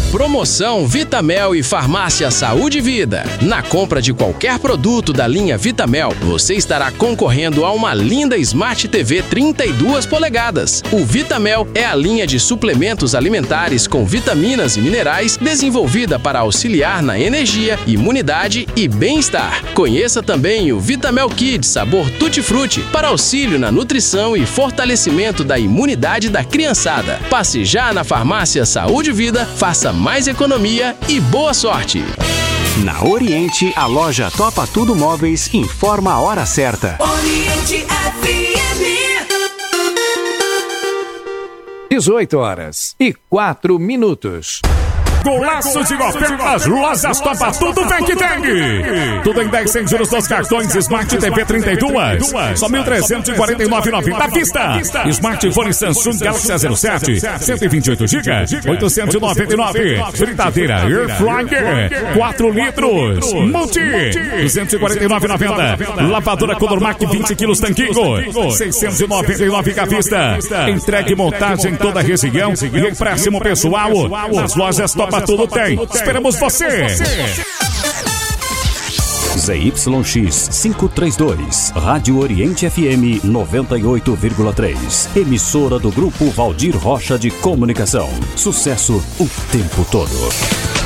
Promoção Vitamel e Farmácia Saúde e Vida. Na compra de qualquer produto da linha Vitamel, você estará concorrendo a uma linda Smart TV 32 polegadas. O Vitamel é a linha de suplementos alimentares com vitaminas e minerais desenvolvida para auxiliar na energia, imunidade e bem-estar. Conheça também o Vitamel Kids sabor Tutti Frutti para auxílio na nutrição e fortalecimento da imunidade da criançada. Passe já na Farmácia Saúde e Vida, faça mais economia e boa sorte! Na Oriente, a loja Topa Tudo Móveis informa a hora certa. Oriente FM. 18h04. Golaço de ofertas, lojas Topa Tudo vem que tem! Tudo em 10 sem juros dos cartões Smart TV 32. Só 1.349,90 à vista. Smartphone Samsung Galaxy A07, 128 GB, 899. Fritadeira Air Fryer, 4 litros. Multi, 249,90. Lavadora Colormac 20 quilos Tanquinho, 699 à vista. Entregue montagem em toda a região e empréstimo pessoal. As lojas Topa Tudo tem. Esperamos você! ZYX 532, Rádio Oriente FM 98,3. Emissora do Grupo Valdir Rocha de Comunicação. Sucesso o tempo todo.